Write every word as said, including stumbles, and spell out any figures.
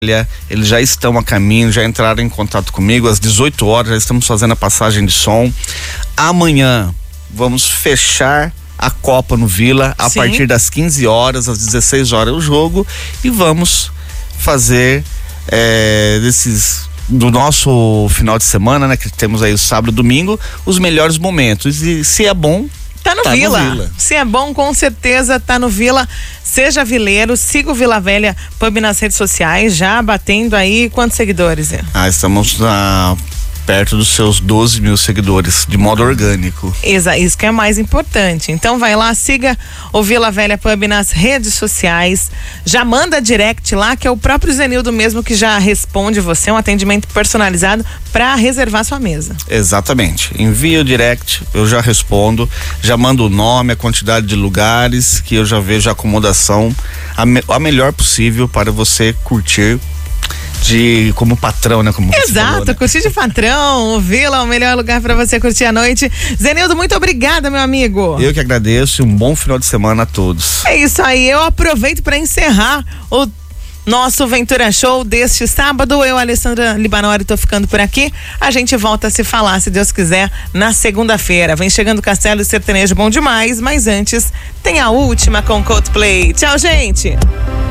Eles já estão a caminho, já entraram em contato comigo. Às dezoito horas já estamos fazendo a passagem de som. Amanhã vamos fechar a Copa no Vila. A Sim. partir das quinze horas, às dezesseis horas o jogo. E vamos fazer é, desses... do nosso final de semana, né? Que temos aí o sábado e domingo, os melhores momentos. E se é bom, Tá no, tá Vila. no Vila. Se é bom, com certeza tá no Vila. Seja vileiro, siga o Vila Velha Pub nas redes sociais, já batendo aí quantos seguidores? É? Ah, estamos na... perto dos seus doze mil seguidores, de modo orgânico. Exa, isso que é mais importante. Então vai lá, siga o Vila Velha Pub nas redes sociais, já manda direct lá, que é o próprio Zenildo mesmo que já responde você, um atendimento personalizado para reservar sua mesa. Exatamente. Envia o direct, eu já respondo, já mando o nome, a quantidade de lugares, que eu já vejo a acomodação a, me, a melhor possível para você curtir de como patrão, né? Como Exato, falou, né? Curtir de patrão, o Vila é o melhor lugar para você curtir a noite. Zenildo, muito obrigada, meu amigo. Eu que agradeço e um bom final de semana a todos. É isso aí, eu aproveito para encerrar o nosso Ventura Show deste sábado. Eu, Alessandra Libanori, tô ficando por aqui. A gente volta a se falar, se Deus quiser, na segunda-feira. Vem chegando Castelo e Sertanejo bom demais, mas antes tem a última com Coldplay. Tchau, gente!